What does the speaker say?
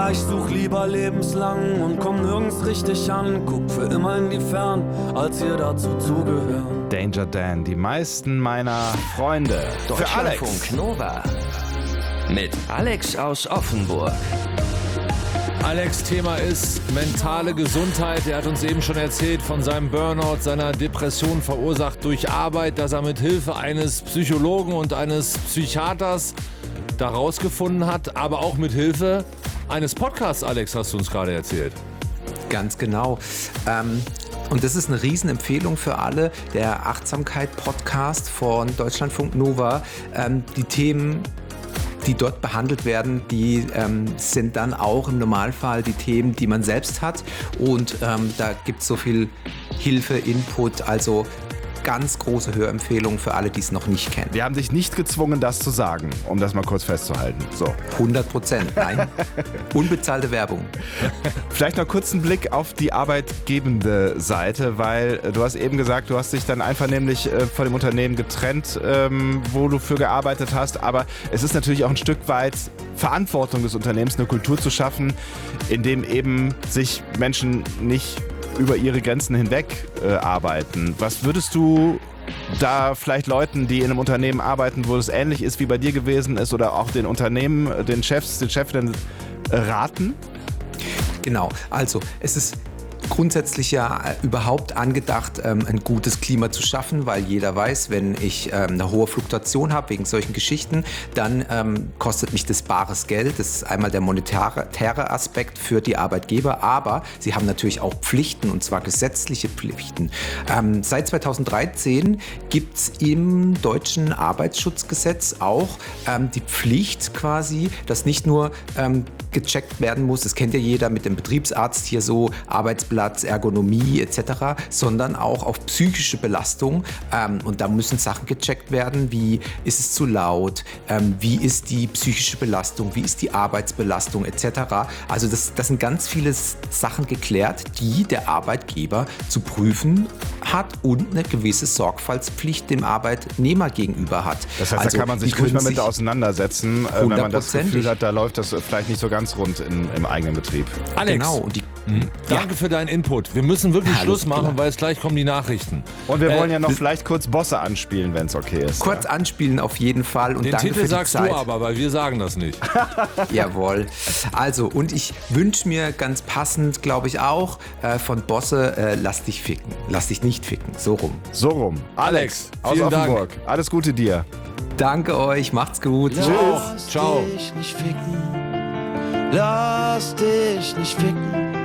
ich such lieber lebenslang und komm nirgends richtig an. Guck für immer in die Fern, als ihr dazu zugehören. Danger Dan, die meisten meiner Freunde. Für Alex. Deutschlandfunk Nova. Mit Alex aus Offenburg. Alex, Thema ist mentale Gesundheit. Er hat uns eben schon erzählt von seinem Burnout, seiner Depression verursacht durch Arbeit, dass er mit Hilfe eines Psychologen und eines Psychiaters da rausgefunden hat, aber auch mit Hilfe eines Podcasts, Alex, hast du uns gerade erzählt. Ganz genau. Und das ist eine Riesenempfehlung für alle, der Achtsamkeit-Podcast von Deutschlandfunk Nova. Die Themen, die dort behandelt werden, die sind dann auch im Normalfall die Themen, die man selbst hat. Und da gibt es so viel Hilfe, Input, also ganz große Hörempfehlung für alle, die es noch nicht kennen. Wir haben dich nicht gezwungen, das zu sagen, um das mal kurz festzuhalten. So. 100%, nein. Unbezahlte Werbung. Vielleicht noch kurz einen Blick auf die arbeitgebende Seite, weil du hast eben gesagt, du hast dich dann einvernehmlich von dem Unternehmen getrennt, wo du für gearbeitet hast. Aber es ist natürlich auch ein Stück weit Verantwortung des Unternehmens, eine Kultur zu schaffen, in dem eben sich Menschen nicht über ihre Grenzen hinweg arbeiten. Was würdest du da vielleicht Leuten, die in einem Unternehmen arbeiten, wo es ähnlich ist wie bei dir gewesen ist, oder auch den Unternehmen, den Chefs, den Chefinnen raten? Genau, also es ist grundsätzlich ja überhaupt angedacht, ein gutes Klima zu schaffen, weil jeder weiß, wenn ich eine hohe Fluktuation habe wegen solchen Geschichten, dann kostet mich das bares Geld. Das ist einmal der monetäre Aspekt für die Arbeitgeber, aber sie haben natürlich auch Pflichten, und zwar gesetzliche Pflichten. Seit 2013 gibt es im deutschen Arbeitsschutzgesetz auch die Pflicht quasi, dass nicht nur gecheckt werden muss, das kennt ja jeder mit dem Betriebsarzt hier so, Arbeitsplatz, Ergonomie etc., sondern auch auf psychische Belastung. Und da müssen Sachen gecheckt werden, wie ist es zu laut, wie ist die psychische Belastung, wie ist die Arbeitsbelastung etc. Also das sind ganz viele Sachen geklärt, die der Arbeitgeber zu prüfen hat und eine gewisse Sorgfaltspflicht dem Arbeitnehmer gegenüber hat. Das heißt, also, da kann man sich ruhig mal mit auseinandersetzen, wenn man das Gefühl hat, da läuft das vielleicht nicht so ganz rund im eigenen Betrieb. Alex, genau. Und danke für deinen Input. Wir müssen wirklich Schluss machen, weil es gleich kommen die Nachrichten. Und wir wollen ja noch vielleicht kurz Bosse anspielen, wenn es okay ist. Kurz anspielen auf jeden Fall. Und den danke Titel für die sagst Zeit. du aber, weil wir sagen das nicht. Jawohl. Also, und ich wünsche mir ganz passend, glaube ich auch, von Bosse, lass dich ficken. Lass dich nicht ficken. So rum. So rum. Alex aus vielen Dank. Offenburg. Alles Gute dir. Danke euch. Macht's gut. Ja. Lass Ciao. dich nicht ficken. Lass dich nicht ficken.